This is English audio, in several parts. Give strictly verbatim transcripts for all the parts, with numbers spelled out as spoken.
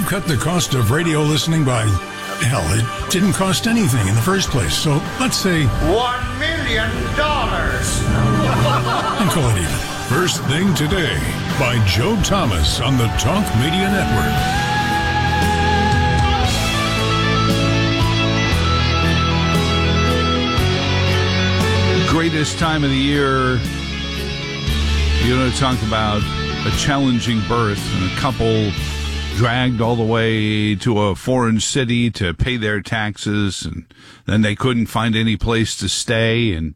cut the cost of radio listening by, hell, it didn't cost anything in the first place. So let's say One million dollars. and call it even. First Thing Today by Joe Thomas on the Talk Media Network. Greatest time of the year, you know, to talk about a challenging birth and a couple dragged all the way to a foreign city to pay their taxes, and then they couldn't find any place to stay, and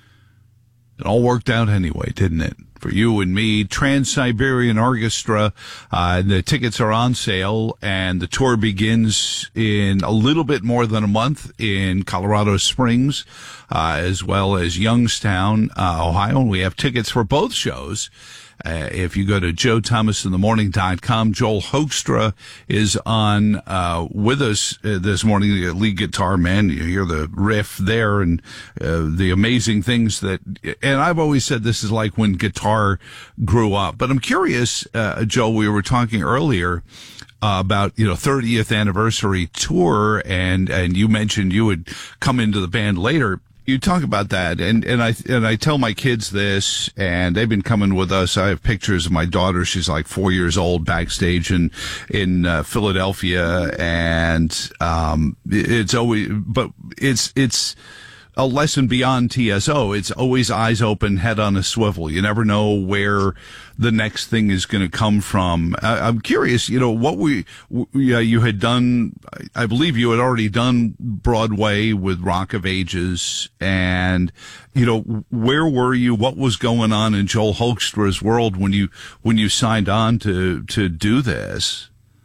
it all worked out anyway, didn't it? For you and me, Trans-Siberian Orchestra, uh, the tickets are on sale, and the tour begins in a little bit more than a month in Colorado Springs, uh, as well as Youngstown, uh, Ohio. And we have tickets for both shows. Uh, if you go to joe thomas in the morning dot com, Joel Hoekstra is on uh, with us uh, this morning, the lead guitar man. You hear the riff there and uh, the amazing things that, and I've always said this is like when guitar grew up. But I'm curious, uh, Joe, we were talking earlier Uh, about, you know, thirtieth anniversary tour, and, and you mentioned you would come into the band later. You talk about that, and, and I and I tell my kids this, and they've been coming with us. I have pictures of my daughter. She's like four years old backstage in in uh, Philadelphia, and um, it's always, but it's it's. a lesson beyond T S O. It's always eyes open, head on a swivel. You never know where the next thing is going to come from. I, I'm curious, you know, what we, yeah, you had done, I believe you had already done Broadway with Rock of Ages, and, you know, where were you? What was going on in Joel Hoekstra's world when you, when you signed on to, to do this?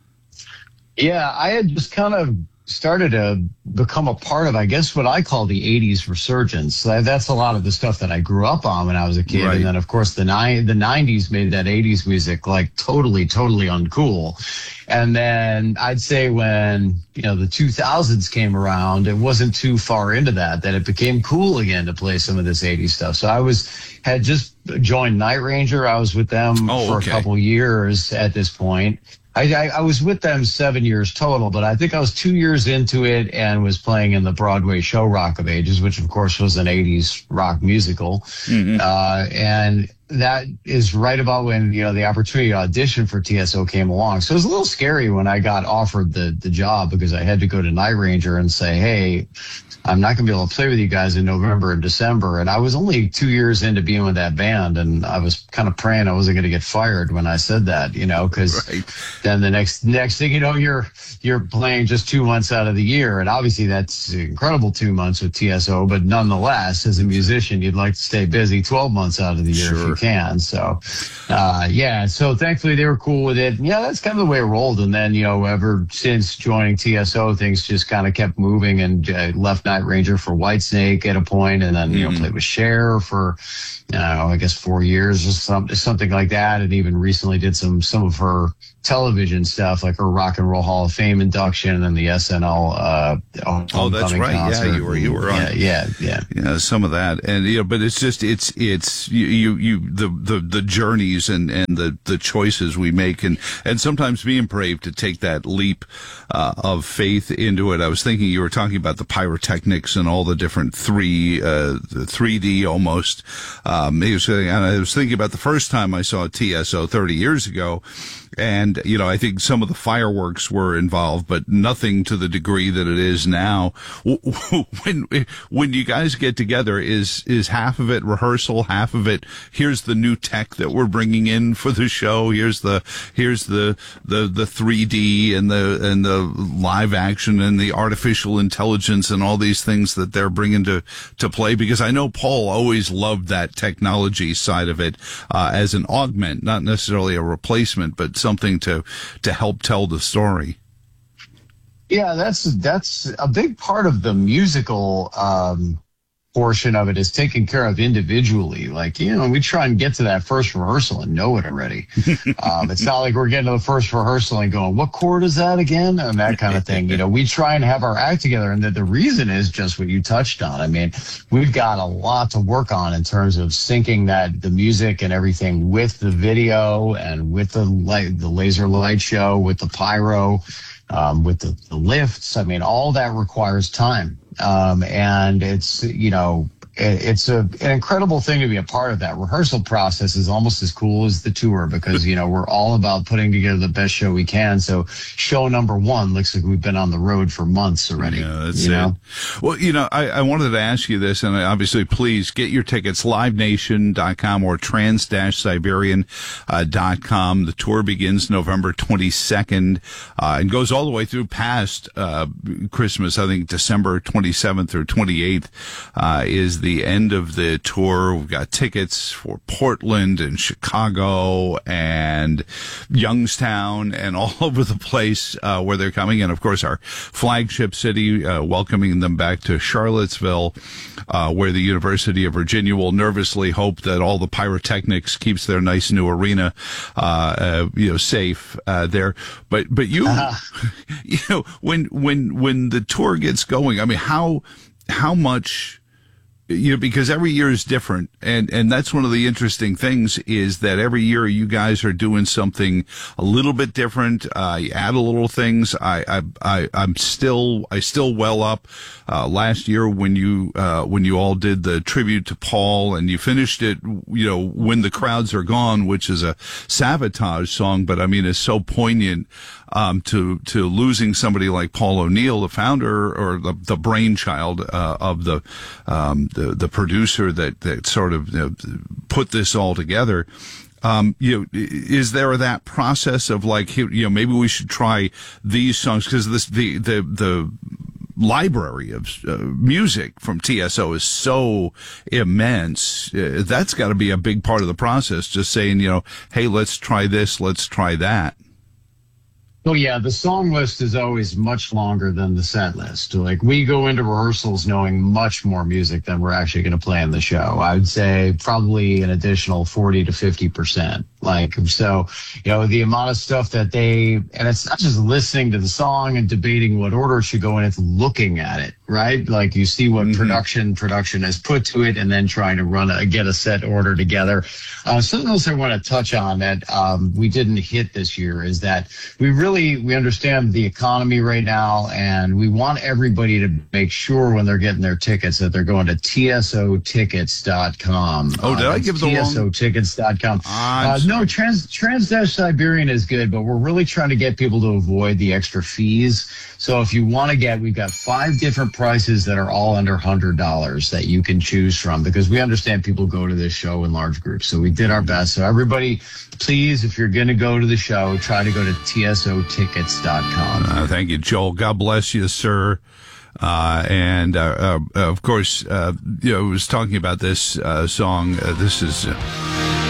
Yeah, I had just kind of started to become a part of, I guess, what I call the eighties resurgence. That's a lot of the stuff that I grew up on when I was a kid. Right. And then, of course, the ni- the nineties made that eighties music like totally, totally uncool. And then I'd say when, you know, the two thousands came around, it wasn't too far into that, that it became cool again to play some of this eighties stuff. So I was, had just joined Night Ranger. I was with them oh, for okay. a couple years at this point. I, I, I was with them seven years total, but I think I was two years into it and was playing in the Broadway show Rock of Ages, which of course was an eighties rock musical. Mm-hmm. Uh, and that is right about when, you know, the opportunity to audition for T S O came along. So it was a little scary when I got offered the, the job, because I had to go to Night Ranger and say, hey, I'm not going to be able to play with you guys in November and December. And I was only two years into being with that band, and I was kind of praying I wasn't going to get fired when I said that, you know, because right. then the next next thing you know, you're you're playing just two months out of the year. And obviously that's incredible two months with T S O. But nonetheless, as a musician, you'd like to stay busy twelve months out of the year sure. if you can. So, uh, yeah, so thankfully they were cool with it. And yeah, that's kind of the way it rolled. And then, you know, ever since joining T S O, things just kind of kept moving, and uh, left Night Ranger for Whitesnake at a point, and then, you know, mm-hmm. played with Cher for, I don't know, I guess four years or something, something like that. And even recently did some, some of her television stuff, like her Rock and Roll Hall of Fame induction and the S N L, uh, oh, that's right. Concert. Yeah, you were, you were on. Yeah, yeah, yeah. Yeah, some of that. And, you know, but it's just, it's, it's, you, you, you the, the, the journeys and, and the, the choices we make, and, and sometimes being brave to take that leap, uh, of faith into it. I was thinking you were talking about the pyrotechnics and all the different three, uh, three D almost, um, he was saying, and I was thinking about the first time I saw T S O thirty years ago. And, you know, I think some of the fireworks were involved, but nothing to the degree that it is now. When, when you guys get together, is, is half of it rehearsal, half of it, here's the new tech that we're bringing in for the show. Here's the, here's the, the, the three D and the, and the live action and the artificial intelligence and all these things that they're bringing to, to play? Because I know Paul always loved that technology side of it, uh, as an augment, not necessarily a replacement, but something to to help tell the story. Yeah, that's that's a big part of the musical um portion of it is taken care of individually. Like, you know, we try and get to that first rehearsal and know it already. um, it's not like we're getting to the first rehearsal and going, what chord is that again? And that kind of thing. You know, we try and have our act together. And the, the reason is just what you touched on. I mean, we've got a lot to work on in terms of syncing that, the music and everything with the video and with the light, the laser light show, with the pyro, um, with the, the lifts. I mean, all that requires time. Um, and it's, you know, it, it's a, an incredible thing to be a part of. That rehearsal process is almost as cool as the tour because, you know, we're all about putting together the best show we can. So show number one looks like we've been on the road for months already. Yeah, that's you it. know? Well, you know, I, I wanted to ask you this, and obviously, please get your tickets, live nation dot com or trans siberian dot com. The tour begins November twenty-second uh, and goes all the way through past uh, Christmas. I think December twenty-seventh or twenty-eighth uh, is the end of the tour. We've got tickets for Portland and Chicago and Youngstown and all over the place uh, where they're coming. And, of course, our flagship city, uh, welcoming them back to Charlottesville, uh, where the University of Virginia will nervously hope that all the pyrotechnics keeps their nice new arena, uh, uh you know, safe uh, there. But but you, uh-huh. you know, when when when the tour gets going, I mean, how how much. You know, because every year is different. And, and that's one of the interesting things is that every year you guys are doing something a little bit different. Uh, you add a little things. I, I, I, I'm still, I still well up, uh, last year when you, uh, when you all did the tribute to Paul and you finished it, you know, When the Crowds Are Gone, which is a Sabotage song, but I mean, it's so poignant. Um, to, to losing somebody like Paul O'Neill, the founder or the, the brainchild, uh, of the, um, the, the producer that, that sort of, you know, put this all together. Um, you know, is there that process of like, you know, maybe we should try these songs because this, the, the, the, library of uh, music from T S O is so immense. Uh, that's got to be a big part of the process. Just saying, you know, hey, let's try this, let's try that. Oh, yeah, the song list is always much longer than the set list. Like, we go into rehearsals knowing much more music than we're actually going to play in the show. I would say probably an additional forty to fifty percent. Like, so, you know, the amount of stuff that they, and it's not just listening to the song and debating what order it should go in, it's looking at it, right? Like, you see what mm-hmm. production, production has put to it and then trying to run a, get a set order together. Uh, something else I want to touch on that um, we didn't hit this year is that we really we understand the economy right now, and we want everybody to make sure when they're getting their tickets that they're going to T S O tickets dot com. Oh, did uh, I give the T S O tickets dot com. Uh, no, Trans Trans Siberian is good, but we're really trying to get people to avoid the extra fees. So if you want to get, we've got five different prices that are all under one hundred dollars that you can choose from because we understand people go to this show in large groups. So we did our best. So everybody, please, if you're going to go to the show, try to go to T S O tickets dot com. Uh, thank you, Joel. God bless you, sir. Uh, and, uh, uh, of course, uh, you know, I was talking about this, uh, song. Uh, this is, uh,